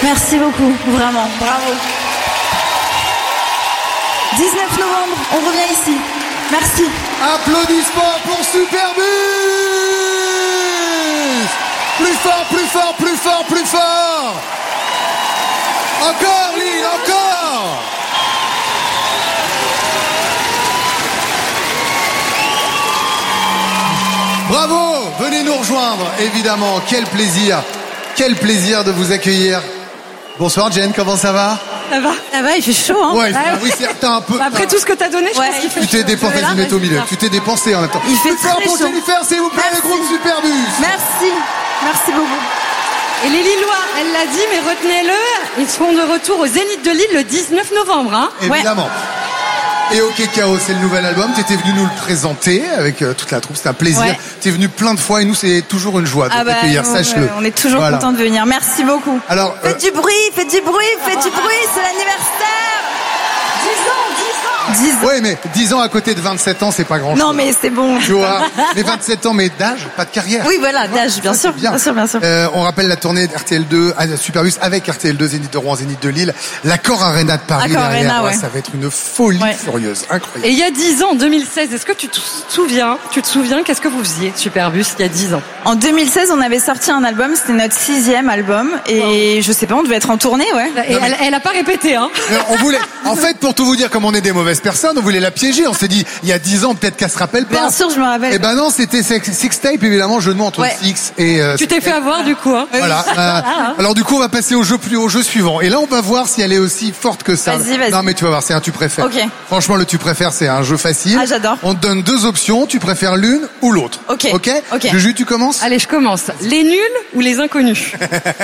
Merci beaucoup, vraiment, bravo. 19 novembre, on revient ici. Merci. Applaudissements pour Superbus. Plus fort, plus fort, plus fort, plus fort. Encore, Lille, encore. Bravo, venez nous rejoindre, évidemment. Quel plaisir de vous accueillir. Bonsoir Jen, comment ça va? Ça va, il fait chaud, hein. Ouais, oui, c'est un peu. Après tout ce que t'as donné, je pense qu'il fait chaud. Tu t'es dépensé, vas-y, mets au milieu. Tu t'es dépensé en même temps. Il fait plus fort très pour chaud. Jennifer, s'il vous plaît, Merci. le groupe Superbus. Merci beaucoup. Et les Lillois, elle l'a dit, mais retenez-le, ils seront de retour au Zénith de Lille le 19 novembre. Hein. Évidemment. Et OK Chaos, c'est le nouvel album. Tu étais venu nous le présenter avec toute la troupe. C'était un plaisir. Ouais. Tu es venu plein de fois et nous, c'est toujours une joie de t'accueillir. Sache-le. On est toujours Voilà. contents de venir. Merci beaucoup. Alors, faites du bruit, c'est l'anniversaire. 10 ans. ouais, mais 10 ans à côté de 27 ans, c'est pas grand-chose. Non, mais c'est bon. Tu vois, mais 27 ans, mais d'âge, pas de carrière. Oui, voilà, d'âge, bien sûr. Bien sûr. On rappelle la tournée de RTL2, Superbus avec RTL2, Zénith de Rouen, Zénith de Lille, l'Accor Arena de Paris Accor derrière. Arena, ouais. Ça va être une folie furieuse, incroyable. Et il y a 10 ans, en 2016, est-ce que tu te souviens, qu'est-ce que vous faisiez, Superbus, il y a 10 ans? En 2016, on avait sorti un album, c'était notre 6e album, et je sais pas, on devait être en tournée, ouais. Et elle a pas répété, hein. On voulait, en fait, pour tout vous dire, comme on est des mauvaises personnes, on voulait la piéger. On s'est dit, il y a 10 ans, peut-être qu'elle se rappelle pas. Bien sûr, je me rappelle. Eh ben non, c'était Six Tape, évidemment, jeu de mots entre Six et... Tu t'es fait avoir, du coup, hein. Voilà. Alors du coup, on va passer au jeu suivant. Et là, on va voir si elle est aussi forte que ça. Vas-y. Non, mais tu vas voir, c'est un tu préfères. Ok. Franchement, le tu préfères, c'est un jeu facile. Ah, j'adore. On te donne 2 options. Tu préfères l'une ou l'autre. Ok. Ok. Ok. Juju, tu commences. Allez, je commence. Les nuls ou les inconnus?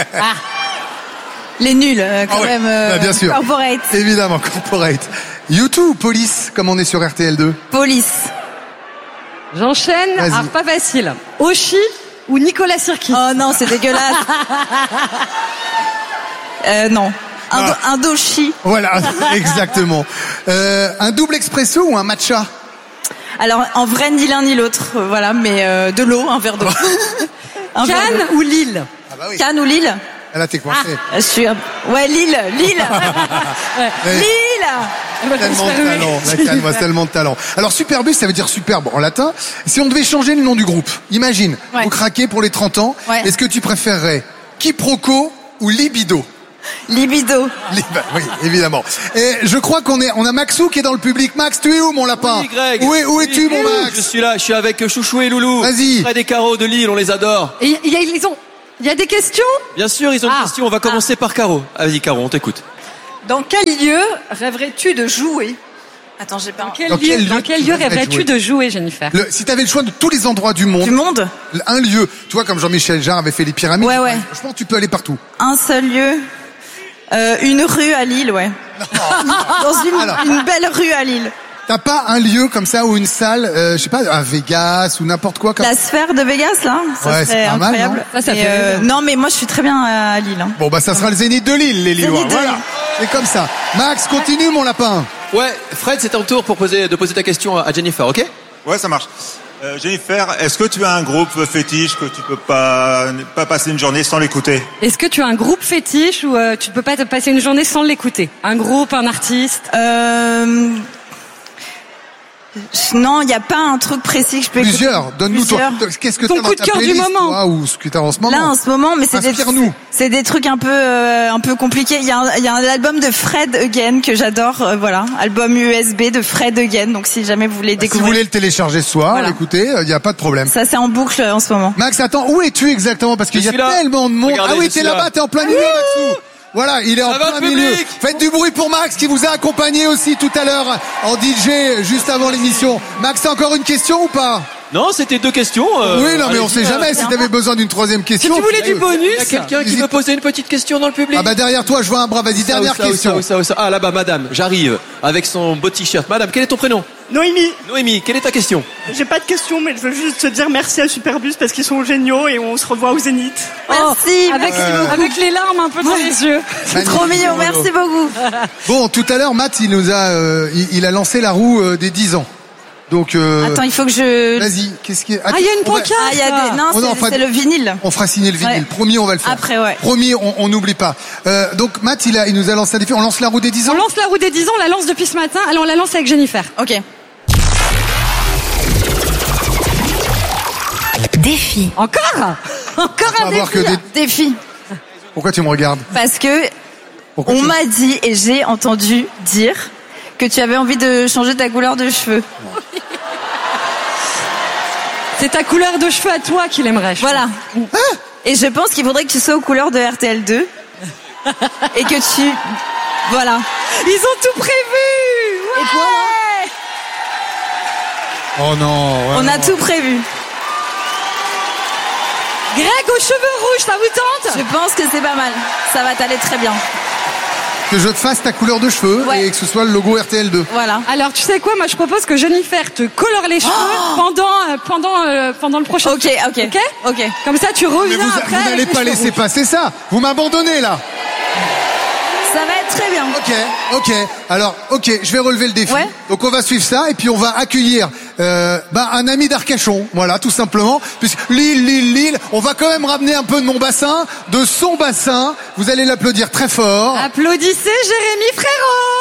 Les nuls, quand même. Bah, bien sûr. Corporate. Évidemment, corporate. YouTube ou Police, comme on est sur RTL2. Police. J'enchaîne. Vas-y. Alors, pas facile. Oshi ou Nicolas Sirkis? Oh non, c'est dégueulasse. Non. Un doshi. Voilà, exactement. Un double expresso ou un matcha? Alors, en vrai, ni l'un ni l'autre. Voilà, mais de l'eau, un verre d'eau. Cannes ou Lille? Ah bah oui. Cannes ou Lille? Là, t'es coincé. Je suis... Ouais, Lille. Lille. Tellement de talent, la calme, tellement de talent. Alors Superbus, ça veut dire superbe en latin. Si on devait changer le nom du groupe, imagine, vous craquez pour les 30 ans, est-ce que tu préférerais Quiproquo ou Libido? Libido. Oui, évidemment. Et je crois qu'on a Maxou qui est dans le public. Max, tu es où mon lapin? Oui, Greg. Où es-tu mon Max? Je suis là, je suis avec Chouchou et Loulou. Vas-y. Près des carreaux de Lille, on les adore. Et il y a des questions? Bien sûr, ils ont une question, on va commencer par Caro. Ah, vas-y Caro, on t'écoute. Dans quel lieu rêverais-tu de jouer? Attends, j'ai pas... Dans quel lieu rêverais-tu de jouer, Jennifer? Si t'avais le choix de tous les endroits du monde. Du monde? Un lieu. Tu vois, comme Jean-Michel Jarre avait fait les pyramides. Ouais. Franchement, tu peux aller partout. Un seul lieu. Une rue à Lille, ouais. Dans une belle rue à Lille. T'as pas un lieu comme ça ou une salle, je sais pas, à Vegas ou n'importe quoi comme... La sphère de Vegas, là, ça serait pas mal, incroyable. non Ça fait non, mais moi, je suis très bien à Lille. Hein. Bon, bah ça sera le Zénith de Lille, les Lillois. Zénith de Voilà, Lille. c'est comme ça. Max, continue mon lapin. Ouais, Fred, c'est ton tour pour poser ta question à Jennifer, ok? Ouais, ça marche. Jennifer, est-ce que tu as un groupe fétiche que tu peux pas passer une journée sans l'écouter? Est-ce que tu as un groupe fétiche ou tu ne peux pas te passer une journée sans l'écouter? Un groupe, un artiste? Non, il n'y a pas un truc précis que je peux écouter. Plusieurs. Donne-nous qu'est-ce que Ton t'as dans coup de ta cœur du playlist, moment. toi, ou ce que t'as en ce moment. Là, en ce moment, mais c'est des trucs un peu compliqués. Il y a un album de Fred Again que j'adore, voilà. Album USB de Fred Again. Donc, si jamais vous voulez Si vous découvrir. voulez le télécharger ce soir, Voilà. l'écouter, il n'y a pas de problème. Ça, c'est en boucle en ce moment. Max, attends, où es-tu exactement? Parce qu'il y a suis là. tellement de monde. Regardez, Ah oui, je t'es suis là-bas, là. t'es en plein milieu, Maxou. Voilà, il est en Ça va, plein le milieu. public? Faites du bruit pour Max qui vous a accompagné aussi tout à l'heure en DJ juste avant l'émission. Max, t'as encore une question ou pas? Non, c'était 2 questions. Oui, non, mais on sait allez-y, jamais si t'avais besoin d'une 3e Si question. tu voulais du Il y bonus, a quelqu'un qui Hésite veut poser une petite question dans le public? Ah bah derrière toi, je vois un bras. Vas-y, dernière question. Ça. Ah là-bas, madame, j'arrive avec son beau t-shirt. Madame, quel est ton prénom? Noémie, Noémie, quelle est ta question? j'ai pas de question, mais je veux juste te dire merci à Superbus parce qu'ils sont géniaux et on se revoit au Zénith. Merci. avec les larmes un peu dans les yeux. C'est trop mignon. Merci beaucoup. Bon, tout à l'heure, Matt, il a lancé la roue des 10 ans. Donc attends, il faut que je. Vas-y, qu'est-ce qui est... il y a une pancarte. Il y a des... Non, c'est le vinyle. On fera signer le vinyle. Promis, on va le faire. Après, ouais. Promis, on n'oublie pas. Donc Matt, il nous a lancé un défi. On lance la roue des 10 ans. On lance la roue des 10 ans. On la lance depuis ce matin. Allez, on la lance avec Jennifer. Ok. Défi. Encore un défi. Défi. Pourquoi tu me regardes? Parce que on m'a dit et j'ai entendu dire que tu avais envie de changer ta couleur de cheveux. C'est ta couleur de cheveux à toi qu'il aimerait. Voilà. Et je pense qu'il faudrait que tu sois aux couleurs de RTL2 et que tu... Voilà. Ils ont tout prévu. Et toi? Oh non. On a tout prévu. Greg aux cheveux rouges, ça vous tente? Je pense que c'est pas mal. Ça va t'aller très bien. Que je te fasse ta couleur de cheveux et que ce soit le logo RTL2. Voilà. Alors, tu sais quoi? Moi, je propose que Jennifer te colore les cheveux pendant le prochain. Ok. Comme ça, tu reviens après. Vous n'allez pas laisser passer ça. Vous m'abandonnez, là. Ça va être très bien. Ok. Alors, je vais relever le défi. Ouais. Donc, on va suivre ça et puis on va accueillir un ami d'Arcachon. Voilà, tout simplement. Puisque Lille, on va quand même ramener un peu de mon bassin, de son bassin. Vous allez l'applaudir très fort. Applaudissez Jérémy Frérot.